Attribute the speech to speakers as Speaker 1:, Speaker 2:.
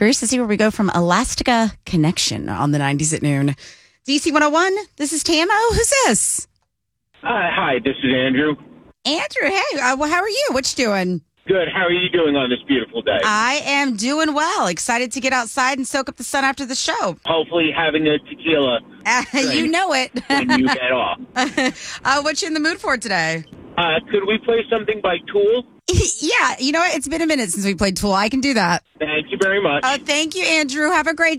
Speaker 1: Curious to see where we go from Elastica Connection on the 90s at noon. DC 101, this is Tamo. Who's this?
Speaker 2: Hi, this is Andrew.
Speaker 1: Andrew, hey. Well, how are you? What you doing?
Speaker 2: Good. How are you doing on this beautiful day?
Speaker 1: I am doing well. Excited to get outside and soak up the sun after the show.
Speaker 2: Hopefully having a tequila.
Speaker 1: You know it.
Speaker 2: When you get off.
Speaker 1: What you in the mood for today?
Speaker 2: Could we play something by Tool?
Speaker 1: Yeah, you know what? It's been a minute since we played Tool. I can do that.
Speaker 2: Thank you very much.
Speaker 1: Thank you, Andrew. Have a great